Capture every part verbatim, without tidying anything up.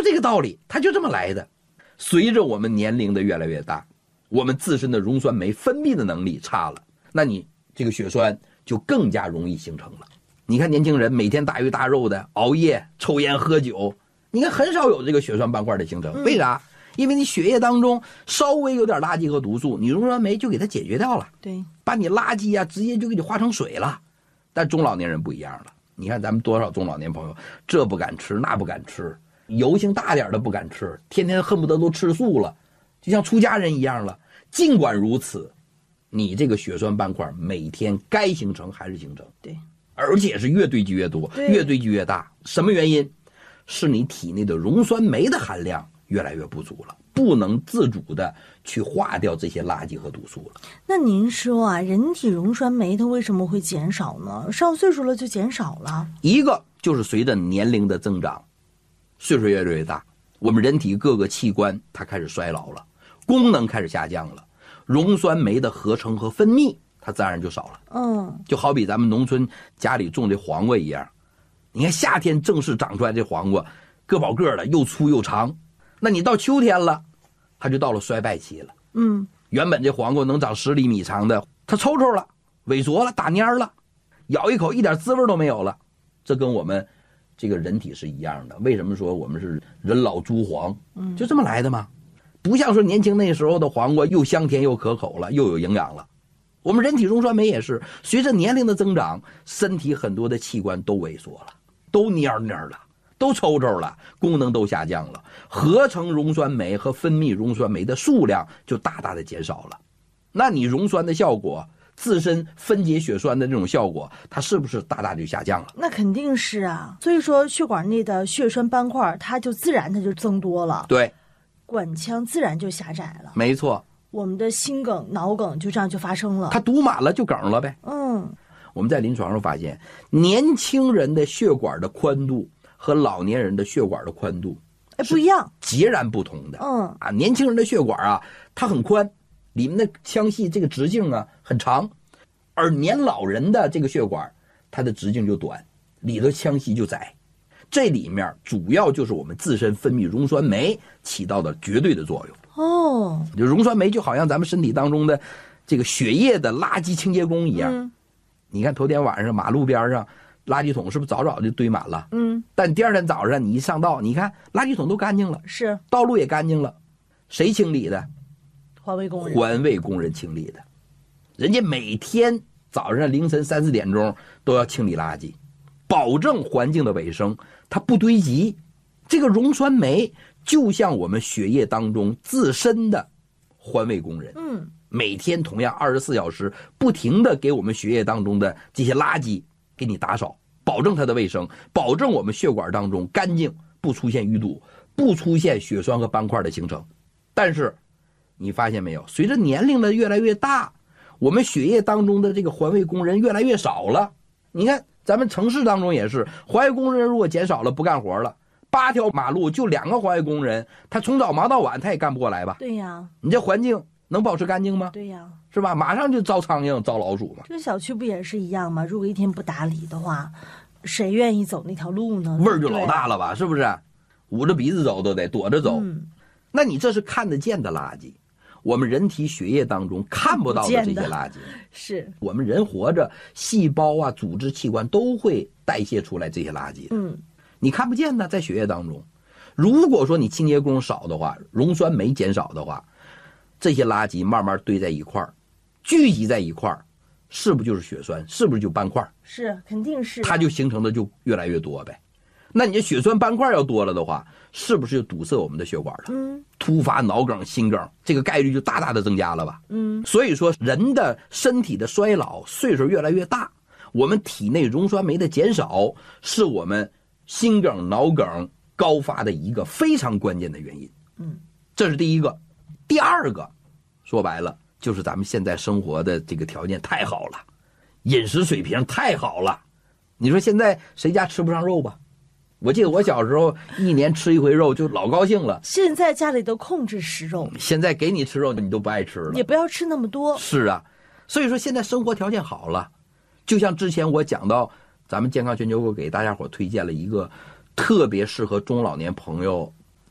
这个道理，它就这么来的。随着我们年龄的越来越大，我们自身的溶酸酶分泌的能力差了，那你这个血栓就更加容易形成了。你看年轻人每天大鱼大肉的，熬夜、抽烟、喝酒，你看很少有这个血栓斑块的形成。为啥？因为你血液当中稍微有点垃圾和毒素，你溶酸酶就给它解决掉了， 对， 把你垃圾啊直接就给你化成水了。但中老年人不一样了，你看咱们多少中老年朋友，这不敢吃那不敢吃，油性大点的不敢吃，天天恨不得都吃素了，就像出家人一样了。尽管如此，你这个血栓斑块每天该形成还是形成， 对， 而且是越堆积越多，越堆积越大。什么原因？是你体内的溶酸酶的含量越来越不足了，不能自主的去化掉这些垃圾和毒素了。 那您说啊，人体溶酸酶它为什么会减少呢？上岁数了就减少了？ 一个就是随着年龄的增长，岁数越来越大，我们人体各个器官它开始衰老了，功能开始下降了，溶酸酶的合成和分泌它自然就少了。 嗯， 就好比咱们农村家里种的黄瓜一样，你看夏天正式长出来这黄瓜个饱个的，又粗又长，那你到秋天了它就到了衰败期了。 嗯， 原本这黄瓜能长十厘米长的，它抽抽了，萎缩了，打蔫了，咬一口一点滋味都没有了。这跟我们这个人体是一样的。为什么说我们是人老珠黄？就这么来的吗？不像说年轻那时候的黄瓜又香甜又可口了，又有营养了。我们人体溶酸酶也是随着年龄的增长，身体很多的器官都萎缩了，都蔫蔫了，都抽抽了，功能都下降了，合成溶酸酶和分泌溶酸酶的数量就大大的减少了。那你溶酸的效果，自身分解血栓的这种效果，它是不是大大就下降了？ 那肯定是啊。所以说血管内的血栓斑块它就自然它就增多了， 对， 管腔自然就狭窄了， 没错， 我们的心梗、脑梗就这样就发生了。 它堵满了就梗了呗。 嗯， 我们在临床上发现，年轻人的血管的宽度和老年人的血管的宽度哎，不一样， 截然不同的。 嗯啊，年轻人的血管啊，它很宽，里面的腔隙这个直径啊很长，而年老人的这个血管，它的直径就短，里头腔隙就窄。这里面主要就是我们自身分泌溶酸酶起到的绝对的作用。 哦， 就溶酸酶就好像咱们身体当中的这个血液的垃圾清洁工一样。 嗯， 你看头天晚上马路边上垃圾桶是不是早早就堆满了？ 嗯， 但第二天早上你一上道，你看垃圾桶都干净了， 是道路也干净了，谁清理的？ 环卫工人。 环卫工人清理的，人家每天早上凌晨三四点钟都要清理垃圾，保证环境的卫生，它不堆积。这个溶酸酶就像我们血液当中自身的环卫工人， 嗯， 每天同样二十四小时不停的给我们血液当中的这些垃圾给你打扫，保证它的卫生，保证我们血管当中干净，不出现淤堵，不出现血栓和斑块的形成。但是你发现没有，随着年龄的越来越大，我们血液当中的这个环卫工人越来越少了。你看咱们城市当中也是，环卫工人如果减少了，不干活了，八条马路就两个环卫工人，他从早忙到晚，他也干不过来吧？ 对呀， 你这环境能保持干净吗？ 对呀， 是吧？马上就招苍蝇招老鼠嘛。 这个小区不也是一样吗？如果一天不打理的话，谁愿意走那条路呢？ 味儿就老大了吧？是不是？捂着鼻子走都得，躲着走。 嗯， 那你这是看得见的垃圾，我们人体血液当中看不到的这些垃圾。 是我们人活着，细胞啊、组织器官都会代谢出来这些垃圾。 嗯， 你看不见的，在血液当中。如果说你清洁工少的话，溶酸酶减少的话，这些垃圾慢慢堆在一块儿，聚集在一块儿，是不是就是血栓？是不是就斑块？ 是，肯定是。 它就形成的就越来越多呗。那你这血栓斑块要多了的话，是不是就堵塞我们的血管了？ 嗯， 突发脑梗、心梗，这个概率就大大的增加了吧？ 嗯， 所以说人的身体的衰老，岁数越来越大，我们体内溶酸酶的减少，是我们心梗、脑梗高发的一个非常关键的原因。 嗯， 这是第一个。第二个，说白了就是咱们现在生活的这个条件太好了，饮食水平太好了。你说现在谁家吃不上肉吧？我记得我小时候一年吃一回肉就老高兴了。 现在家里都控制食肉， 现在给你吃肉你都不爱吃了， 也不要吃那么多。 是啊，所以说现在生活条件好了，就像之前我讲到，咱们健康全球给大家伙推荐了一个特别适合中老年朋友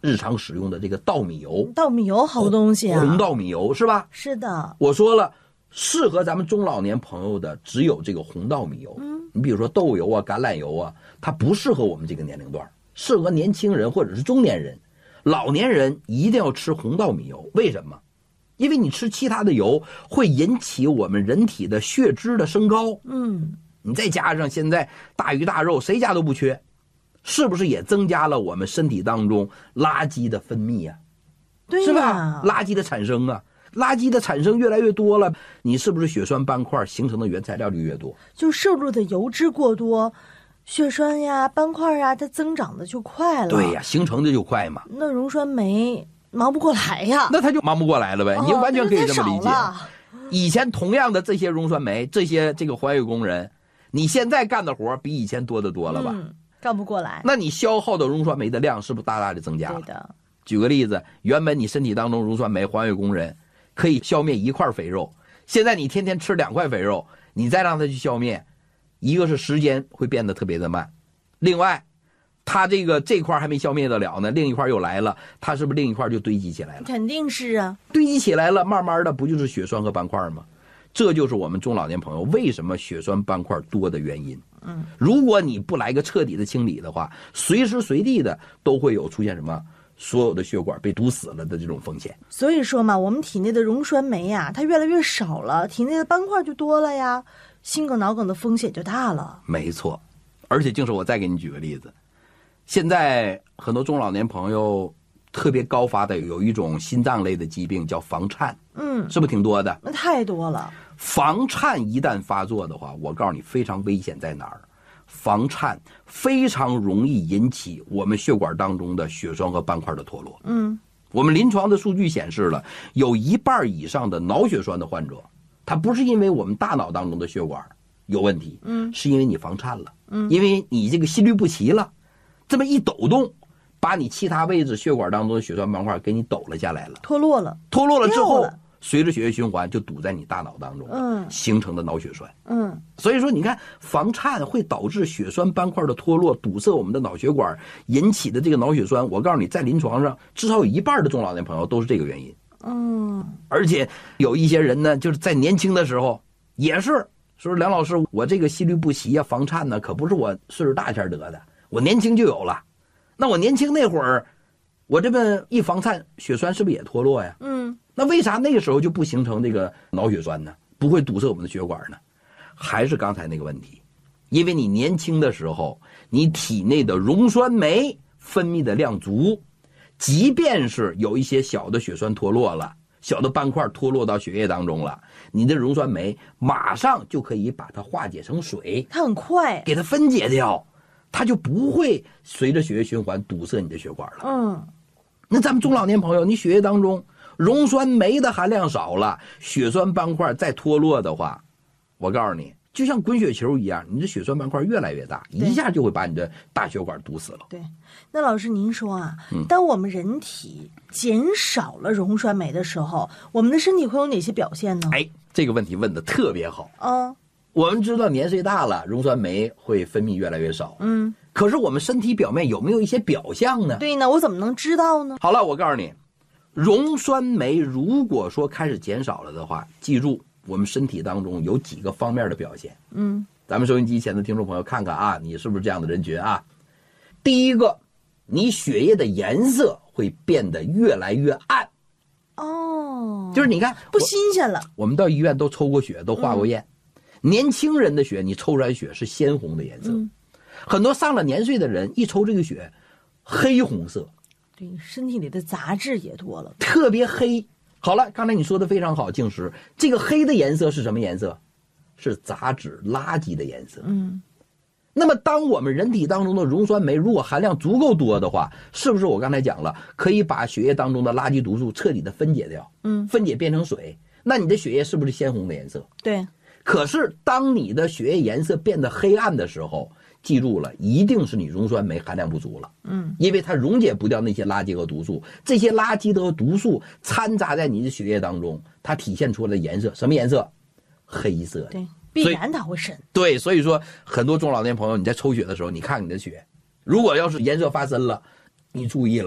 日常使用的这个稻米油。 稻米油好东西啊， 红稻米油是吧？ 是的。 我说了，适合咱们中老年朋友的只有这个红稻米油。嗯，你比如说豆油啊、橄榄油啊，它不适合我们这个年龄段，适合年轻人或者是中年人。老年人一定要吃红稻米油，为什么？因为你吃其他的油会引起我们人体的血脂的升高。 嗯， 你再加上现在大鱼大肉谁家都不缺，是不是也增加了我们身体当中垃圾的分泌啊？ 对呀， 是吧？垃圾的产生啊，垃圾的产生越来越多了，你是不是血栓斑块形成的原材料就越多？ 就摄入的油脂过多，血栓呀、斑块呀，它增长的就快了。 对呀，形成的就快嘛。 那溶栓酶忙不过来呀， 那他就忙不过来了呗。 哦、 你完全可以这么理解。以前同样的这些溶栓酶，这些这个环卫工人，你现在干的活比以前多得多了吧？ 嗯，干不过来。 那你消耗的溶栓酶的量是不是大大的增加了？ 对的。 举个例子，原本你身体当中溶栓酶环卫工人可以消灭一块肥肉，现在你天天吃两块肥肉，你再让他去消灭，一个是时间会变得特别的慢，另外他这个这块还没消灭得了呢，另一块又来了，他是不是另一块就堆积起来了？ 肯定是啊， 堆积起来了，慢慢的不就是血栓和斑块吗？这就是我们中老年朋友为什么血栓斑块多的原因。 嗯， 如果你不来个彻底的清理的话，随时随地的都会有出现什么所有的血管被堵死了的这种风险。 所以说嘛，我们体内的溶栓酶呀，它越来越少了，体内的斑块就多了呀，心梗脑梗的风险就大了。 没错，而且就是我再给你举个例子，现在很多中老年朋友特别高发的有一种心脏类的疾病叫房颤， 嗯， 是不是挺多的？ 那太多了。 房颤一旦发作的话，我告诉你非常危险在哪儿？房颤非常容易引起我们血管当中的血栓和斑块的脱落。 嗯， 我们临床的数据显示了，有一半以上的脑血栓的患者，他不是因为我们大脑当中的血管有问题， 嗯， 是因为你房颤了，嗯，因为你这个心律不齐了，这么一抖动，把你其他位置血管当中的血栓斑块给你抖了下来了， 脱落了， 脱落了之后， 掉了随着血液循环就堵在你大脑当中， 嗯， 形成的脑血栓。 嗯， 所以说你看房颤会导致血栓斑块的脱落，堵塞我们的脑血管，引起的这个脑血栓，我告诉你，在临床上至少有一半的中老年朋友都是这个原因。 嗯， 而且有一些人呢，就是在年轻的时候也是说，梁老师，我这个心律不齐啊、房颤呢，可不是我岁数大前得的，我年轻就有了。那我年轻那会儿，我这么一房颤，血栓是不是也脱落呀？ 嗯， 那为啥那个时候就不形成这个脑血栓呢？不会堵塞我们的血管呢？还是刚才那个问题，因为你年轻的时候，你体内的溶栓酶分泌的量足，即便是有一些小的血栓脱落了，小的斑块脱落到血液当中了，你的溶栓酶马上就可以把它化解成水， 它很快， 给它分解掉，它就不会随着血液循环堵塞你的血管了。 嗯， 那咱们中老年朋友，你血液当中溶栓酶的含量少了，血栓斑块再脱落的话，我告诉你，就像滚雪球一样，你的血栓斑块越来越大，一下就会把你的大血管堵死了。 对，那老师您说啊， 嗯、 当我们人体减少了溶栓酶的时候，我们的身体会有哪些表现呢？ 哎，这个问题问得特别好。 嗯， 我们知道年岁大了，溶栓酶会分泌越来越少。 嗯， 可是我们身体表面有没有一些表象呢？ 对呢，我怎么能知道呢？ 好了，我告诉你，溶栓酶如果说开始减少了的话，记住我们身体当中有几个方面的表现。 嗯， 咱们收音机前的听众朋友看看啊，你是不是这样的人群啊？第一个，你血液的颜色会变得越来越暗。 哦， 就是你看不新鲜了。 我们到医院都抽过血，都化过验。嗯、年轻人的血，你抽出来血是鲜红的颜色。嗯、很多上了年岁的人一抽这个血，黑红色。 对，身体里的杂质也多了， 特别黑。好了，刚才你说的非常好，静石，这个黑的颜色是什么颜色？是杂质垃圾的颜色。 嗯， 那么当我们人体当中的溶栓酶如果含量足够多的话，是不是我刚才讲了，可以把血液当中的垃圾毒素彻底的分解掉？ 嗯， 分解变成水，那你的血液是不是鲜红的颜色？ 对。 可是当你的血液颜色变得黑暗的时候，记住了，一定是你溶栓酶含量不足了。 嗯， 因为它溶解不掉那些垃圾和毒素，这些垃圾和毒素掺杂在你的血液当中，它体现出来的颜色什么颜色？黑色的。 对，必然它会深。 对，所以说很多中老年朋友，你在抽血的时候，你看你的血，如果要是颜色发深了，你注意了，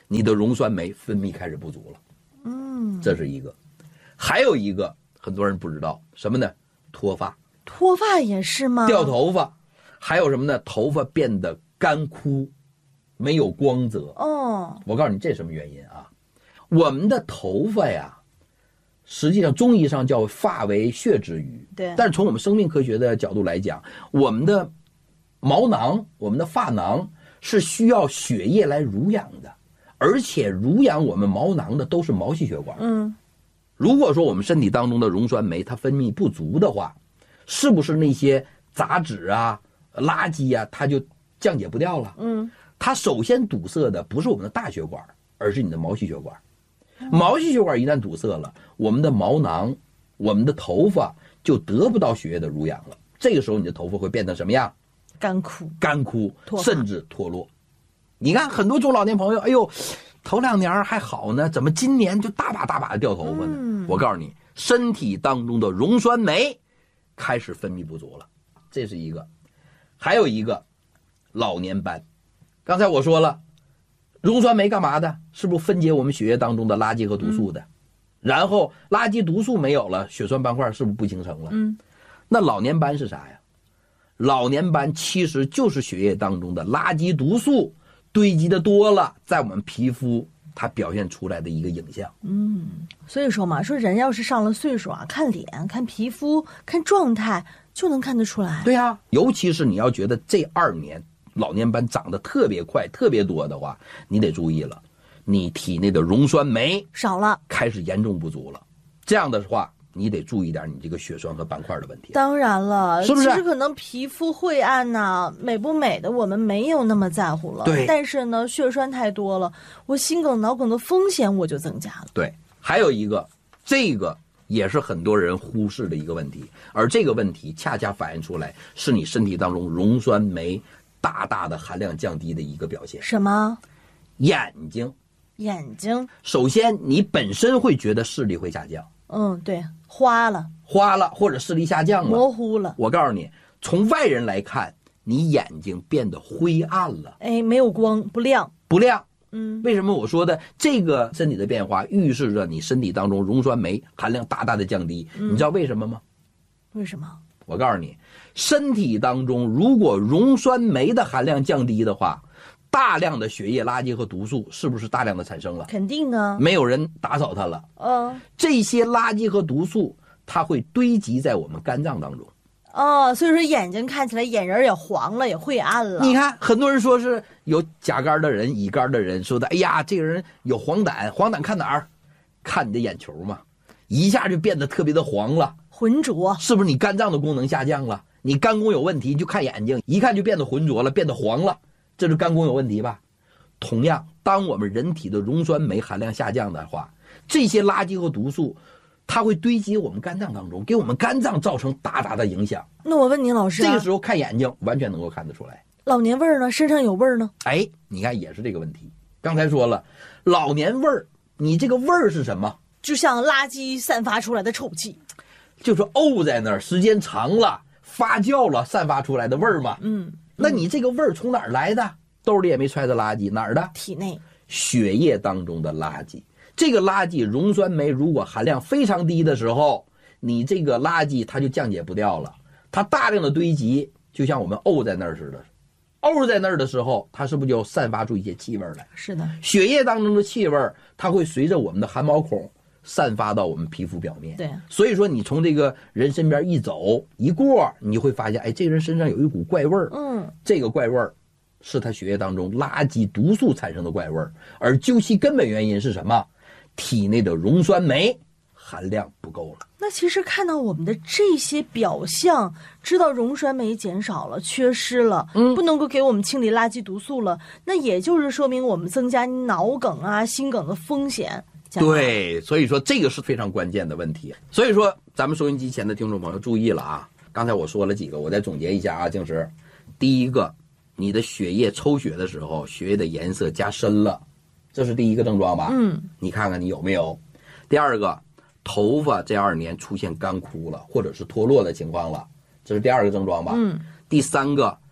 你的溶酸酶分泌开始不足了。 嗯， 这是一个。还有一个很多人不知道什么呢？脱发。 脱发也是吗？ 掉头发。还有什么呢？头发变得干枯，没有光泽。 哦， 我告诉你这什么原因啊？我们的头发呀，实际上中医上叫发为血之余， 对。 但是从我们生命科学的角度来讲，我们的毛囊，我们的发囊是需要血液来濡养的，而且濡养我们毛囊的都是毛细血管。 嗯， 如果说我们身体当中的溶酸酶它分泌不足的话，是不是那些杂质啊、垃圾啊，它就降解不掉了？ 嗯， 它首先堵塞的不是我们的大血管，而是你的毛细血管。毛细血管一旦堵塞了，我们的毛囊、我们的头发就得不到血液的濡养了。这个时候，你的头发会变得什么样？ 干枯、 干枯， 脱发甚至脱落。你看很多中老年朋友，哎呦，头两年还好呢，怎么今年就大把大把的掉头发呢？ 嗯、 我告诉你，身体当中的溶酸酶开始分泌不足了，这是一个。还有一个，老年斑。刚才我说了，溶酸酶干嘛的？是不是分解我们血液当中的垃圾和毒素的？嗯、然后垃圾毒素没有了，血栓斑块是不是不形成了？ 嗯， 那老年斑是啥呀？老年斑其实就是血液当中的垃圾毒素堆积的多了，在我们皮肤它表现出来的一个影像。 嗯，所以说嘛，说人要是上了岁数啊，看脸、看皮肤、看状态就能看得出来。 对呀、啊，尤其是你要觉得这二年老年斑长得特别快、特别多的话，你得注意了，你体内的溶酸酶少了， 开始严重不足了。这样的话，你得注意点你这个血栓和斑块的问题。 当然了， 是不是？ 其实可能皮肤晦暗呐、啊，美不美的我们没有那么在乎了。 对。 但是呢，血栓太多了，我心梗、脑梗的风险我就增加了。 对。还有一个，这个也是很多人忽视的一个问题，而这个问题恰恰反映出来是你身体当中溶酸酶大大的含量降低的一个表现。 什么？ 眼睛。 眼睛。 首先，你本身会觉得视力会下降。 嗯，对，花了， 花了，或者视力下降了， 模糊了。 我告诉你，从外人来看，你眼睛变得灰暗了， 哎，没有光，不亮， 不亮。 嗯， 为什么我说的这个身体的变化预示着你身体当中溶酸酶含量大大的降低？嗯、你知道为什么吗？ 为什么？ 我告诉你，身体当中如果溶酸酶的含量降低的话，大量的血液垃圾和毒素是不是大量的产生了？ 肯定啊， 没有人打扫它了。 嗯， 这些垃圾和毒素它会堆积在我们肝脏当中。 哦，所以说眼睛看起来眼仁也黄了，也晦暗了。 你看，很多人说是有甲肝的人、乙肝的人说的，哎呀，这个人有黄疸，黄疸看哪儿？看你的眼球嘛，一下就变得特别的黄了， 浑浊， 是不是你肝脏的功能下降了？你肝功有问题，就看眼睛，一看就变得浑浊了，变得黄了。这是肝功有问题吧？同样，当我们人体的溶酸酶含量下降的话，这些垃圾和毒素，它会堆积我们肝脏当中，给我们肝脏造成大大的影响。 那我问您，老师、啊， 这个时候看眼睛完全能够看得出来。 老年味儿呢？身上有味儿呢？ 哎，你看也是这个问题。刚才说了，老年味儿，你这个味儿是什么？ 就像垃圾散发出来的臭气， 就是沤在那儿，时间长了，发酵了，散发出来的味儿嘛。 嗯。 那你这个味儿从哪儿来的？兜里也没揣着垃圾，哪儿的？ 体内血液当中的垃圾。这个垃圾溶酸酶如果含量非常低的时候，你这个垃圾它就降解不掉了，它大量的堆积，就像我们沤在那儿似的，沤在那儿的时候，它是不是就散发出一些气味来？ 是的， 血液当中的气味它会随着我们的汗毛孔散发到我们皮肤表面。 对， 所以说你从这个人身边一走一过，你会发现，哎，这个人身上有一股怪味儿。 嗯，这个怪味儿是他血液当中垃圾毒素产生的怪味儿，而究其根本原因是什么？体内的溶酸酶含量不够了。 那其实看到我们的这些表象，知道溶酸酶减少了、缺失了，嗯，不能够给我们清理垃圾毒素了，那也就是说明我们增加脑梗啊、心梗的风险。 对，所以说这个是非常关键的问题。所以说，咱们收音机前的听众朋友注意了啊！刚才我说了几个，我再总结一下啊，静石。第一个，你的血液抽血的时候，血液的颜色加深了，这是第一个症状吧？ 嗯， 你看看你有没有？第二个，头发这二年出现干枯了，或者是脱落的情况了，这是第二个症状吧？ 嗯。 第三个，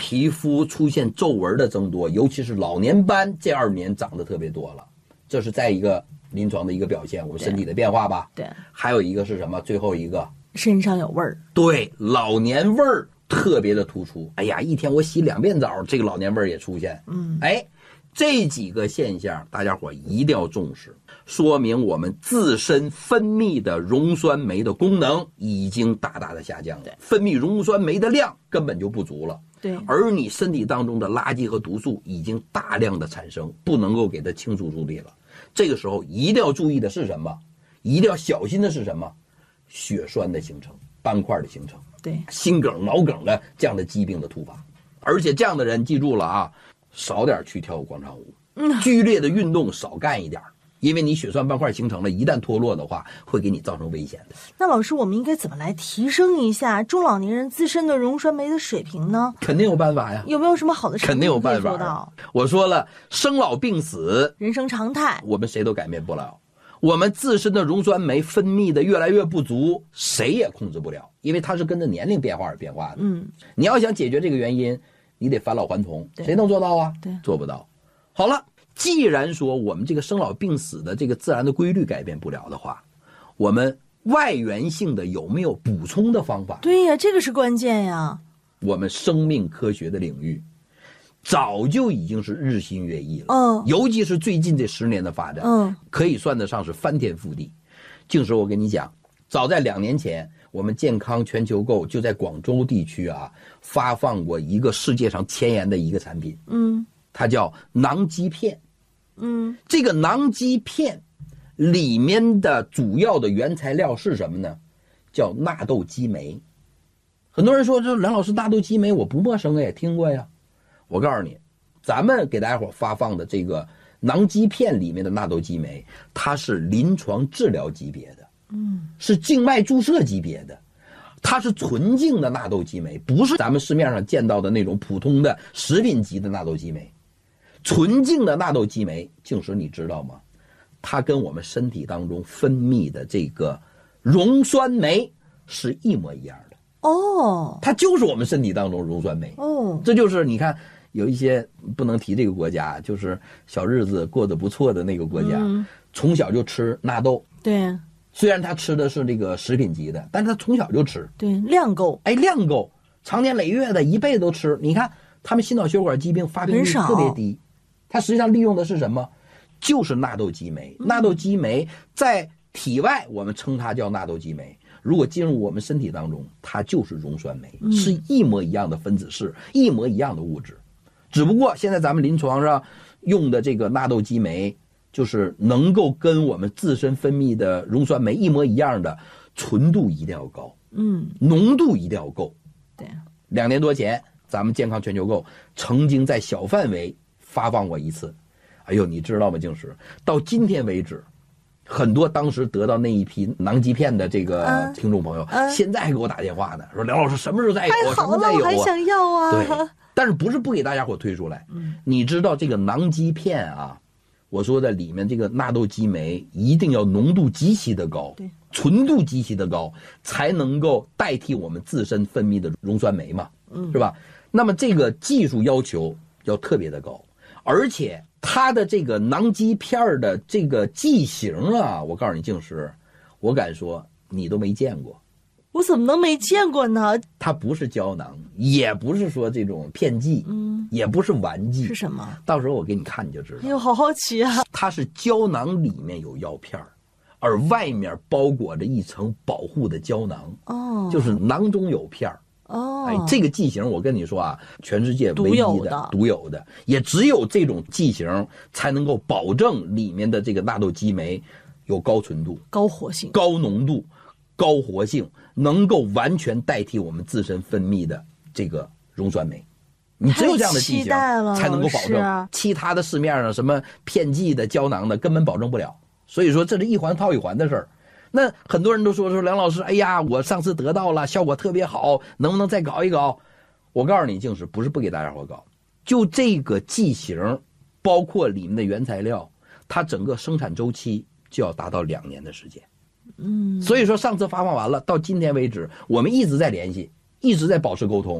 皮肤出现皱纹的增多，尤其是老年斑这二年长得特别多了，这是在一个临床的一个表现，我们身体的变化吧。 对， 还有一个是什么？最后一个身上有味儿。 对，老年味儿特别的突出。哎呀，一天我洗两遍澡，这个老年味儿也出现。嗯，哎，这几个现象大家伙一定要重视，说明我们自身分泌的溶酸酶的功能已经大大的下降了，分泌溶酸酶的量根本就不足了。 对， 而你身体当中的垃圾和毒素已经大量的产生，不能够给它清除出力了。这个时候一定要注意的是什么？一定要小心的是什么？血栓的形成，斑块的形成， 对， 心梗、脑梗的这样的疾病的突发。而且这样的人记住了啊，少点去跳广场舞，嗯，剧烈的运动少干一点，因为你血栓斑块形成了，一旦脱落的话，会给你造成危险的。 那老师，我们应该怎么来提升一下中老年人自身的溶酸酶的水平呢？ 肯定有办法呀。 有没有什么好的肯定有办法到？我说了，生老病死， 人生常态， 我们谁都改变不了。我们自身的溶酸酶分泌的越来越不足，谁也控制不了，因为它是跟着年龄变化而变化的。嗯，你要想解决这个原因，你得返老还童，谁能做到啊？ 对， 做不到。好了，既然说我们这个生老病死的这个自然的规律改变不了的话，我们外源性的有没有补充的方法？ 对呀，这个是关键呀。 我们生命科学的领域早就已经是日新月异了， 嗯， 尤其是最近这十年的发展， 嗯， 可以算得上是翻天覆地。静时我跟你讲，早在两年前，我们健康全球购就在广州地区啊发放过一个世界上前沿的一个产品， 嗯， 它叫囊肌片， 嗯， 这个囊肌片里面的主要的原材料是什么呢？叫纳豆激酶。很多人说这梁老师纳豆激酶我不陌生，也听过呀。我告诉你，咱们给大家伙发放的这个囊肌片里面的纳豆激酶，它是临床治疗级别的，嗯，是静脉注射级别的，它是纯净的纳豆激酶，不是咱们市面上见到的那种普通的食品级的纳豆激酶。纯净的纳豆激酶，静时你知道吗？它跟我们身体当中分泌的这个溶酸酶是一模一样的。 哦， 它就是我们身体当中溶酸酶。 哦， 这就是你看有一些不能提这个国家，就是小日子过得不错的那个国家，嗯，从小就吃纳豆。 对， 虽然他吃的是这个食品级的，但是他从小就吃。 对，量够。 哎，量够，长年累月的一辈子都吃。你看他们心脑血管疾病发病率特别低，它实际上利用的是什么？就是纳豆激酶。纳豆激酶在体外我们称它叫纳豆激酶，如果进入我们身体当中，它就是溶酸酶，嗯，是一模一样的分子式，一模一样的物质。只不过现在咱们临床上用的这个纳豆激酶，就是能够跟我们自身分泌的溶酸酶一模一样的，纯度一定要高， 嗯， 浓度一定要够。 对， 两年多前，咱们健康全球购曾经在小范围发放过一次。哎呦，你知道吗？静时到今天为止，很多当时得到那一批囊肌片的这个听众朋友，啊啊，现在还给我打电话呢，说梁老师什么时候再有？ 太好了，什么再有啊？我还想要啊！ 对，但是不是不给大家伙推出来？嗯，你知道这个囊肌片啊，我说的里面这个纳豆激酶一定要浓度极其的高， 对， 纯度极其的高，才能够代替我们自身分泌的溶酸酶嘛，嗯，是吧？那么这个技术要求要特别的高，而且它的这个囊肌片的这个剂型啊，我告诉你静时，我敢说你都没见过。 我怎么能没见过呢？ 它不是胶囊，也不是说这种片剂，嗯，也不是丸剂， 是什么？ 到时候我给你看你就知道。 哎呦，好好奇啊！ 它是胶囊里面有药片，而外面包裹着一层保护的胶囊，哦，就是囊中有片。 哦， 哎，这个剂型我跟你说啊，全世界唯一的、独有的，独有的，也只有这种剂型才能够保证里面的这个纳豆激酶有高纯度、 高活性、 高浓度、高活性，能够完全代替我们自身分泌的这个溶酸酶。你只有这样的剂型才能够保证，其他的市面上什么片剂的、胶囊的根本保证不了。所以说，这是一环套一环的事儿。那很多人都说说梁老师，哎呀，我上次得到了，效果特别好，能不能再搞一搞？我告诉你，静时不是不给大家伙搞，就这个剂型，包括里面的原材料，它整个生产周期就要达到两年的时间。嗯，所以说上次发放完了，到今天为止，我们一直在联系，一直在保持沟通。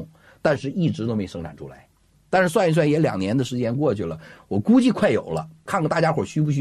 但是一直都没生产出来。但是算一算也两年的时间过去了，我估计快有了，看看大家伙需不需